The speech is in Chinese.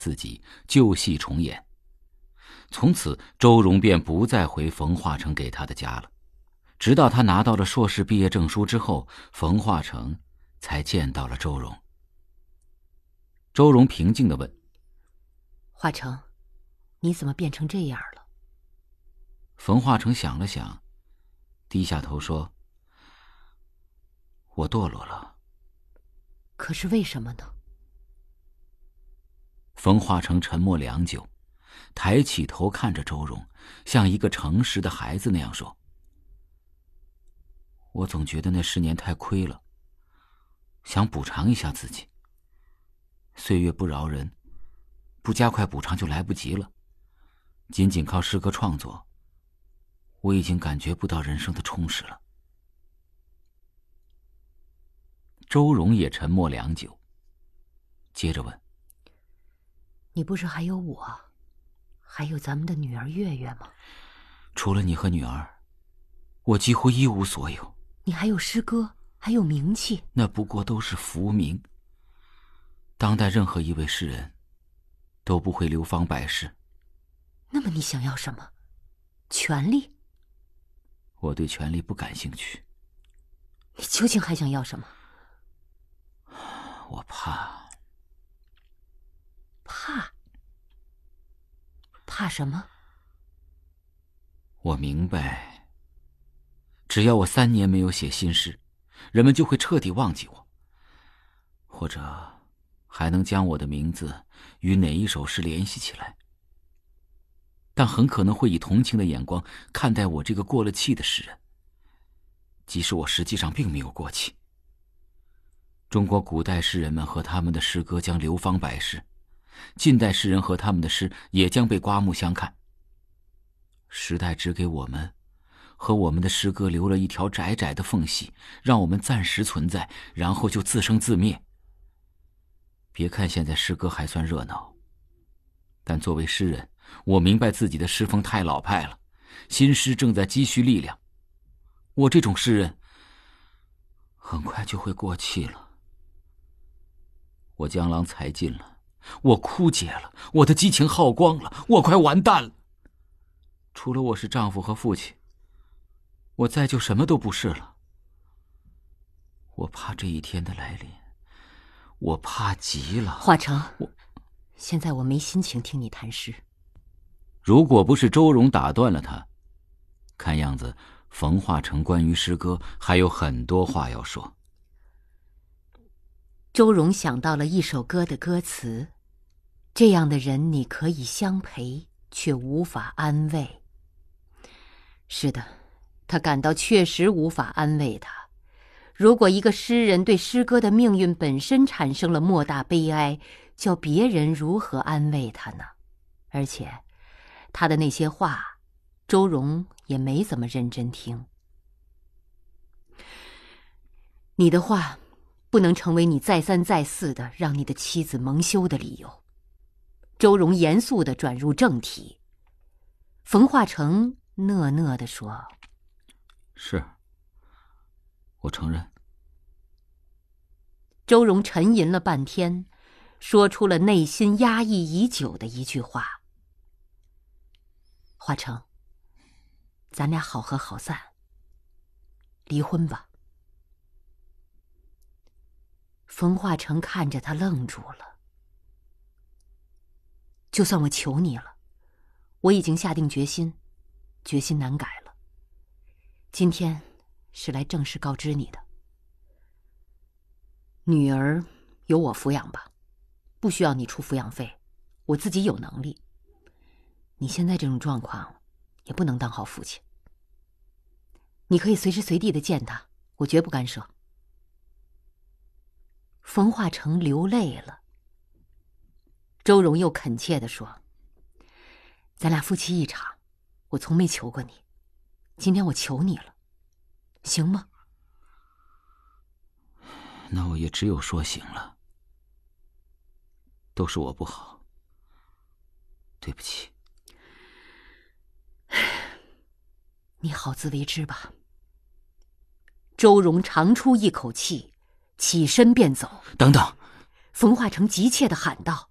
自己旧戏重演。从此，周荣便不再回冯化成给他的家了。直到他拿到了硕士毕业证书之后，冯化成才见到了周荣。周荣平静地问： 化成，你怎么变成这样了？ 冯化成想了想，低下头说：我堕落了。 可是为什么呢？ 冯化成沉默良久，抬起头看着周荣，像一个诚实的孩子那样说：我总觉得那10年太亏了，想补偿一下自己。岁月不饶人，不加快补偿就来不及了。仅仅靠诗歌创作，我已经感觉不到人生的充实了。周荣也沉默良久，接着问： 你不是还有我，还有咱们的女儿月月吗？ 除了你和女儿，我几乎一无所有。 你还有诗歌，还有名气， 那不过都是浮名。当代任何一位诗人都不会流芳百世。 那么你想要什么？权力？ 我对权力不感兴趣。 你究竟还想要什么？ 我怕。 怕什么？ 我明白，只要我3年没有写新诗，人们就会彻底忘记我，或者还能将我的名字与哪一首诗联系起来，但很可能会以同情的眼光看待我这个过了气的诗人，即使我实际上并没有过气。中国古代诗人们和他们的诗歌将流芳百世，近代诗人和他们的诗也将被刮目相看。时代只给我们和我们的诗歌留了一条窄窄的缝隙，让我们暂时存在，然后就自生自灭。别看现在诗歌还算热闹，但作为诗人，我明白自己的诗风太老派了，新诗正在积蓄力量。我这种诗人很快就会过气了。我江郎才尽了，我枯竭了，我的激情耗光了，我快完蛋了。除了我是丈夫和父亲，我再就什么都不是了。我怕这一天的来临，我怕极了。 化成，现在我没心情听你谈诗。 如果不是周荣打断了他，看样子冯化成关于诗歌还有很多话要说。 周荣想到了一首歌的歌词：这样的人你可以相陪，却无法安慰。是的，他感到确实无法安慰他。如果一个诗人对诗歌的命运本身产生了莫大悲哀，叫别人如何安慰他呢？而且他的那些话，周荣也没怎么认真听。你的话不能成为你再三再四的让你的妻子蒙羞的理由。周荣严肃地转入正题。冯化成讷讷地说： 是，我承认。 周荣沉吟了半天，说出了内心压抑已久的一句话：化成，咱俩好合好散，离婚吧。冯化成看着他愣住了。就算我求你了，我已经下定决心，决心难改了。今天是来正式告知你的。女儿由我抚养吧，不需要你出抚养费，我自己有能力。你现在这种状况也不能当好父亲。你可以随时随地的见他，我绝不干涉。冯化成流泪了。周荣又恳切地说：咱俩夫妻一场，我从没求过你，今天我求你了，行吗？ 那我也只有说行了。都是我不好，对不起。 你好自为之吧。周荣长出一口气，起身便走。 等等！ 冯化成急切地喊道。